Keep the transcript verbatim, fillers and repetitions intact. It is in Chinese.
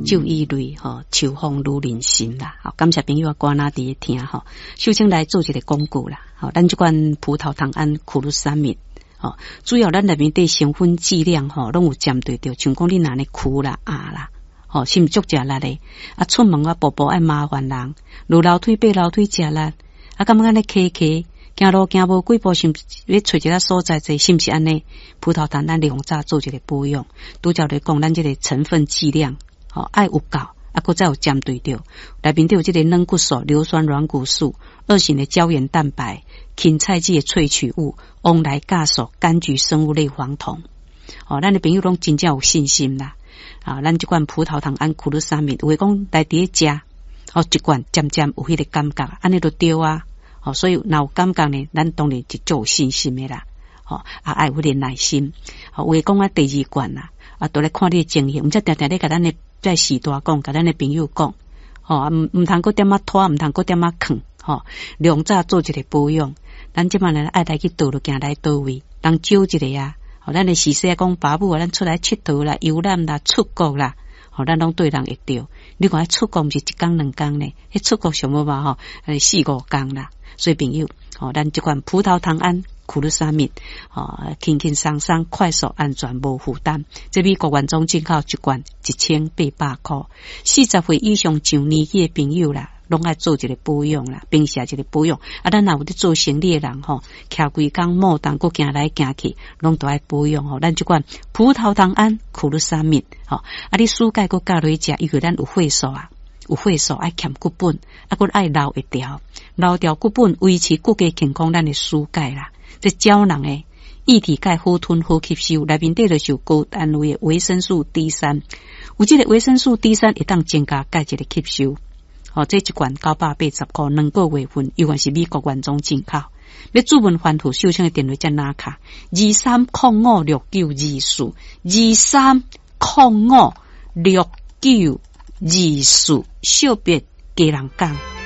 就医类吼，秋风如临心啦。好，感谢朋友啊，关那伫听吼。首先来做一个广告啦。好，咱这款葡萄糖胺苦鲁沙米，吼，主要咱内面对成分剂量吼，拢有针对着，像讲你哪里苦啦啊啦，吼，心足食力咧，啊，出门啊步步爱麻烦人，路楼梯爬楼梯食力，啊，感觉咧骑骑。行路行无几步，是毋是要找一个所在者？是毋是安尼？葡萄糖咱利用早做一个保养，拄则来讲，咱这个成分剂量，吼、哦、爱有够，啊，佫再有针对着，内面都有这个软骨素、硫酸软骨素、二型的胶原蛋白、芹菜剂的萃取物、翁来酵素、柑橘生物类黄酮，哦，咱的朋友拢真正有信心啦。啊，咱这款葡萄糖胺苦鲁沙米，有诶讲来伫食，哦，一罐渐渐有迄个感觉，安尼就对啊。哦，所以若有感觉呢，咱当然就足有信心的啦。哦，啊，爱有点耐心。哦，话讲啊，第二罐啦，啊，都来看你的情形，毋则定定咧甲咱的在时大讲，甲咱的朋友讲，哦，毋毋通搁点仔拖，毋通搁点仔囥，吼，量早做一个保养。咱即满来爱来去倒落行来倒位，当少一个啊。哦，咱的时势讲爸母啊，咱出来佚佗啦、游览啦、出国啦。哦，咱拢对人会着。你讲出国毋是一工两工呢？迄出国上无嘛吼，呃四五工啦。所以朋友，哦，咱这款葡萄糖胺苦鲁沙米，哦，轻轻松松、快速、安全、无负担。这美国原装进口一罐一千八百块，四十岁以上上年纪的朋友啦，拢爱做一个保养啦，并且一个保养。啊，咱若有咧做生意的人吼，徛规工莫当搁行来行去，拢都爱保养吼。咱这款葡萄糖胺苦鲁沙米，吼，啊，你暑假搁加落去食，因为咱有血素啊。有血素爱欠骨本，啊，佮爱留一条，留掉骨本维持骨骼健康，咱的输钙啦。这胶囊诶，液体钙好吞好吸收，内面底就是有高单位的维生素 D 三，有这个维生素 D 三会当增加钙质的吸收。哦，这一罐九百八十块，两个月份，又还是美国原装进口。要注文反复收听的电话在哪卡？二三零五六九二四，二三零五六九。二四，小别家人讲。